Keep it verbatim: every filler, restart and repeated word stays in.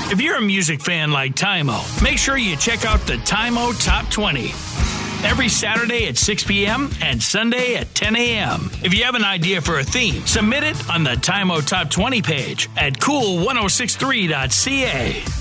If you're a music fan like Tymo, make sure you check out the Tymo Top twenty. Every Saturday at six p.m. and Sunday at ten a.m. If you have an idea for a theme, submit it on the Tymo Top twenty page at cool ten sixty-three dot c a.